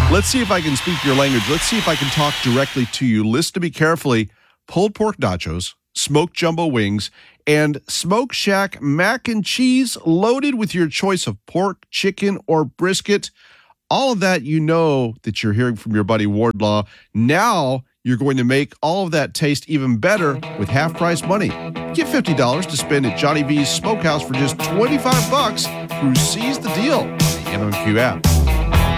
Let's see if I can speak your language. Let's see if I can talk directly to you. Listen to me carefully. Pulled pork nachos, smoked jumbo wings, and Smoke Shack mac and cheese loaded with your choice of pork, chicken, or brisket. All of that, you know that you're hearing from your buddy Wardlaw. Now you're going to make all of that taste even better with half-price money. Get $50 to spend at Johnny V's Smokehouse for just $25 through Seize the Deal on the MMQ app.